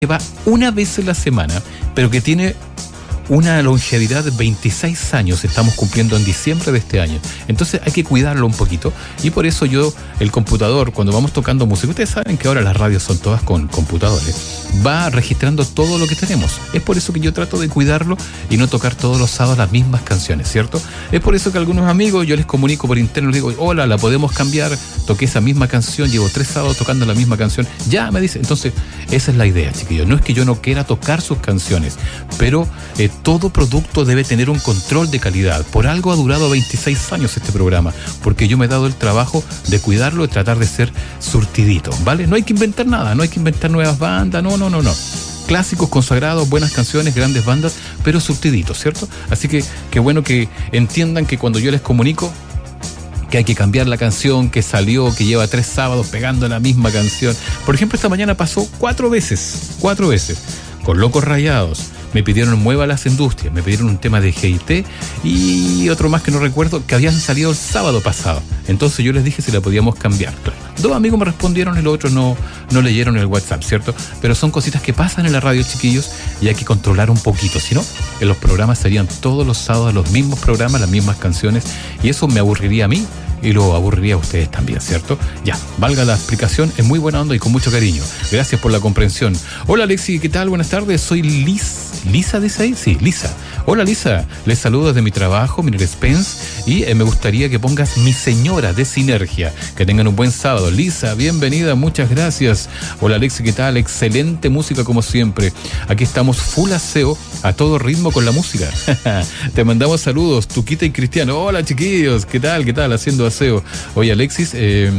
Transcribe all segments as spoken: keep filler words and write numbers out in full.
que va una vez en la semana, pero que tiene una longevidad de veintiséis años, estamos cumpliendo en diciembre de este año. Entonces hay que cuidarlo un poquito, y por eso yo, el computador, cuando vamos tocando música, ustedes saben que ahora las radios son todas con computadores, va registrando todo lo que tenemos. Es por eso que yo trato de cuidarlo y no tocar todos los sábados las mismas canciones, ¿cierto? Es por eso que a algunos amigos yo les comunico por interno, les digo, hola, la podemos cambiar, toqué esa misma canción, llevo tres sábados tocando la misma canción, ya me dice. Entonces esa es la idea, chiquillos. No es que yo no quiera tocar sus canciones, pero eh, todo producto debe tener un control de calidad. Por algo ha durado veintiséis años este programa, porque yo me he dado el trabajo de cuidarlo y tratar de ser surtidito, ¿vale? No hay que inventar nada, no hay que inventar nuevas bandas, no, no, no, no. Clásicos consagrados, buenas canciones, grandes bandas, pero surtiditos, ¿cierto? Así que qué bueno que entiendan que cuando yo les comunico que hay que cambiar la canción, que salió, que lleva tres sábados pegando la misma canción. Por ejemplo, esta mañana pasó cuatro veces, cuatro veces, con Locos Rayados. Me pidieron Mueva las Industrias, me pidieron un tema de G I T y otro más que no recuerdo, que habían salido el sábado pasado. Entonces yo les dije si la podíamos cambiar. Claro. Dos amigos me respondieron y los otros no, no leyeron el WhatsApp, ¿cierto? Pero son cositas que pasan en la radio, chiquillos, y hay que controlar un poquito. Si no, en los programas serían todos los sábados los mismos programas, las mismas canciones, y eso me aburriría a mí y lo aburriría a ustedes también, ¿cierto? Ya, valga la explicación, es muy buena onda y con mucho cariño. Gracias por la comprensión. Hola Alexi, ¿qué tal? Buenas tardes, soy Liz. ¿Lisa dice ahí? Sí, Lisa. Hola Lisa, les saludo desde mi trabajo, Miner Spence, y eh, me gustaría que pongas Mi Señora de Sinergia. Que tengan un buen sábado. Lisa, bienvenida, muchas gracias. Hola Alexi, ¿qué tal? Excelente música como siempre. Aquí estamos full aseo, a todo ritmo con la música. Te mandamos saludos, Tuquita y Cristiano. Hola chiquillos, ¿qué tal? ¿Qué tal? Haciendo aseo. Oye Alexis, eh...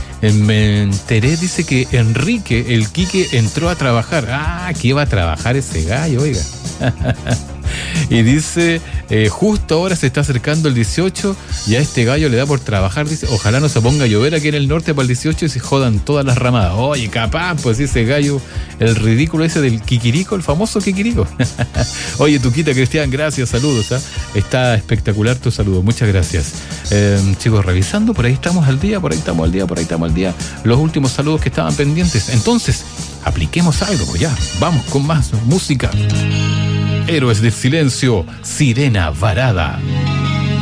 me enteré, dice que Enrique, el Quique, entró a trabajar. Ah, que iba a trabajar ese gallo, oiga. Y dice, eh, justo ahora se está acercando el dieciocho y a este gallo le da por trabajar. Dice, ojalá no se ponga a llover aquí en el norte para el dieciocho y se jodan todas las ramadas. Oye, capaz, pues ese gallo, el ridículo ese del Kikirico, el famoso Kikirico. Oye, Tuquita, Cristian, gracias, saludos. ¿eh? Está espectacular tu saludo, muchas gracias. Eh, chicos, revisando, por ahí estamos al día, por ahí estamos al día, por ahí estamos al día. Los últimos saludos que estaban pendientes. Entonces, apliquemos algo, pues ya, vamos con más música. Héroes del Silencio, Sirena Varada.